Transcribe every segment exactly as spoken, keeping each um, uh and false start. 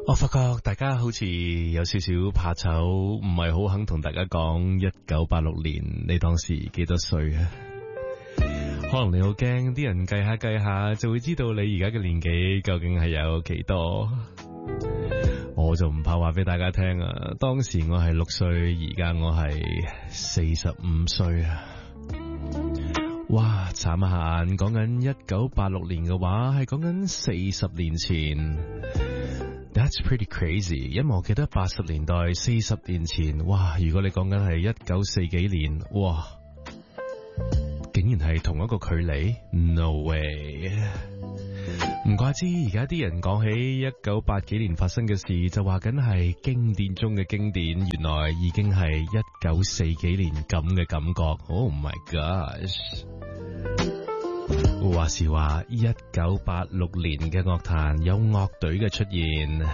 我發覺大家好似有少少怕醜，唔係好肯同大家講一九八六年你當時幾多歲啊？可能你好驚啲人計下計下就會知道你而家嘅年紀究竟係有幾多。我就唔怕話俾大家聽啊，當時我係六歲，而家我係四十五歲啊！哇，眨下眼講緊一九八六年嘅話，係講緊四十年前。That's pretty crazy， 因為我記得八十年代四十年前，哇！如果你講緊係一九四幾年，哇，竟然係同一個距離 ，no way！ 唔怪之而家啲人講起一九八幾年發生嘅事，就話緊係經典中嘅經典，原來已經係一九四幾年咁嘅感覺。Oh my gosh！話時話一九八六年嘅樂壇有樂隊嘅出現，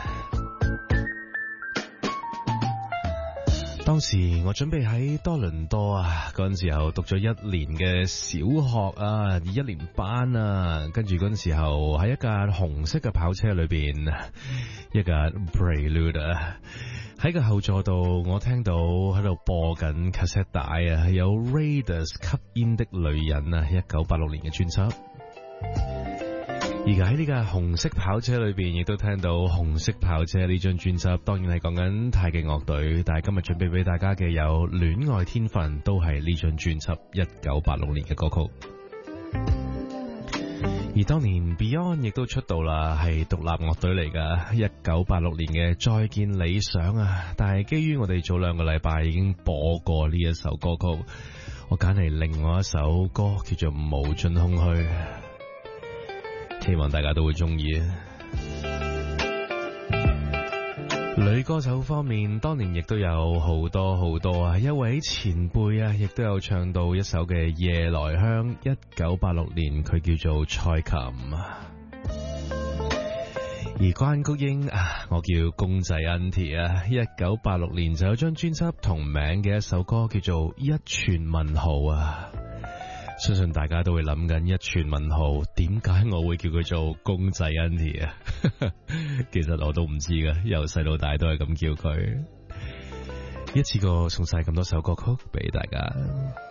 當時我準備喺多倫多啊，嗰陣時候讀咗一年嘅小學啊，一年班啊，跟住嗰陣時候喺一架紅色嘅跑車裏邊，一架 Prelude 啊，喺個後座度，我聽到喺度播緊 cassette 帶啊，有 Raiders 吸煙的女人啊，一九八六年嘅專輯。而家喺呢架紅色跑車裏邊，亦都聽到紅色跑車呢張專輯，當然係講緊太極樂隊。但係今日準備俾大家嘅有戀愛天分，都係呢張專輯一九八六年嘅歌曲。而當年 Beyond 亦都出道啦，係獨立樂隊嚟噶，一九八六年嘅再見理想啊！但係基於我哋早兩個禮拜已經播過呢一首歌曲，我揀嚟另外一首歌叫做無盡空虛，希望大家都會中意啊！女歌手方面，當年亦都有好多好多啊！一位前輩啊，亦都有唱到一首嘅《夜來香》，一九八六年佢叫做蔡琴。而關菊英啊，我叫公仔 Auntie 啊，一九八六年就有張專輯同名嘅一首歌叫做《一串問號》啊。相信大家都會諗緊一串問號，點解我會叫佢做公仔 Auntie 啊？其實我都唔知噶，由細到大都係咁叫佢。一次過送晒咁多首歌曲俾大家。